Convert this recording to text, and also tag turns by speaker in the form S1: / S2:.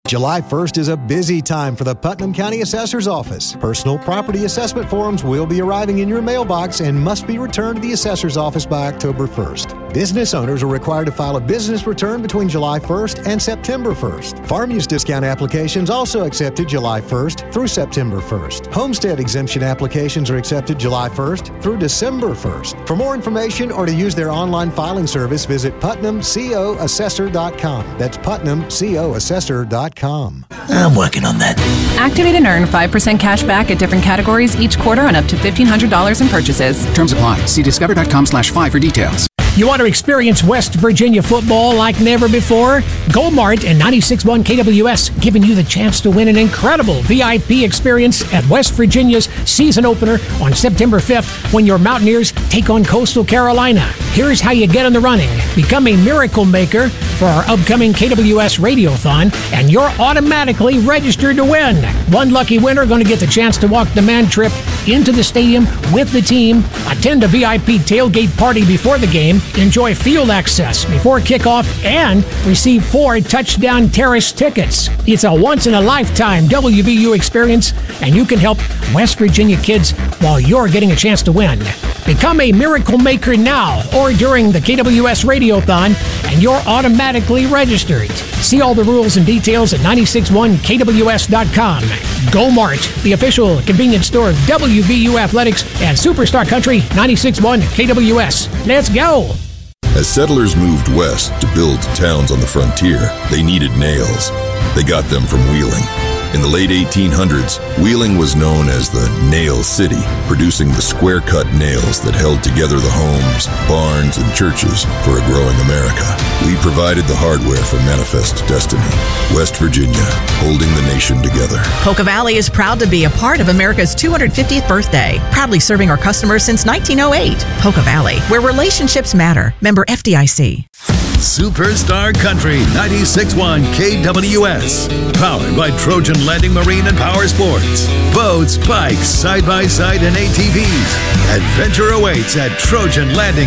S1: July 1st is a busy time for the Putnam County Assessor's Office. Personal property assessment forms will be arriving in your mailbox and must be returned to the Assessor's Office by October 1st. Business owners are required to file a business return between July 1st and September 1st. Farm use discount applications also accepted July 1st through September 1st. Homestead exemption applications are accepted July 1st through December 1st. For more information or to use their online filing service, visit PutnamCOAssessor.com. That's PutnamCOAssessor.com.
S2: I'm working on that.
S3: Activate and earn 5% cash back at different categories each quarter on up to $1,500 in purchases.
S4: Terms apply. See discover.com/5 for details.
S5: You want to experience West Virginia football like never before? Goldmart and 96.1 KWS giving you the chance to win an incredible VIP experience at West Virginia's season opener on September 5th when your Mountaineers take on Coastal Carolina. Here's how you get in the running. Become a miracle maker for our upcoming KWS Radiothon, and you're automatically registered to win. One lucky winner going to get the chance to walk the man trip into the stadium with the team, attend a VIP tailgate party before the game, enjoy field access before kickoff, and receive 4 Touchdown Terrace tickets. It's a once-in-a-lifetime WVU experience, and you can help West Virginia kids while you're getting a chance to win. Become a miracle maker now or during the KWS Radiothon, and you're automatically registered. See all the rules and details at 961KWS.com. Go-Mart, the official convenience store of WVU Athletics and Superstar Country 96.1 KWS. Let's go!
S6: As settlers moved west to build towns on the frontier, they needed nails. They got them from Wheeling. In the late 1800s, Wheeling was known as the Nail City, producing the square-cut nails that held together the homes, barns, and churches for a growing America. We provided the hardware for Manifest Destiny. West Virginia, holding the nation together.
S7: Polka Valley is proud to be a part of America's 250th birthday, proudly serving our customers since 1908. Polka Valley, where relationships matter. Member FDIC.
S8: Superstar Country 96.1 KWS. Powered by Trojan Landing Marine and Power Sports. Boats, bikes, side-by-side, and ATVs. Adventure awaits at Trojan Landing